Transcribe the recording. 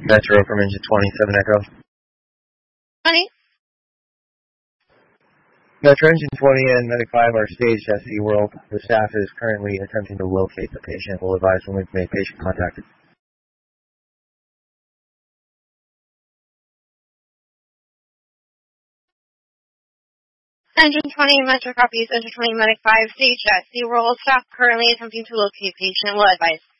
Metro from engine 27 Echo. Honey? Metro engine 20 and Medic 5 are staged at SeaWorld. The staff is currently attempting to locate the patient. We'll advise when we've made patient contact. Engine 20, Metro copies. Engine 20, Medic 5, staged at SeaWorld. Staff currently attempting to locate patient. Will advise.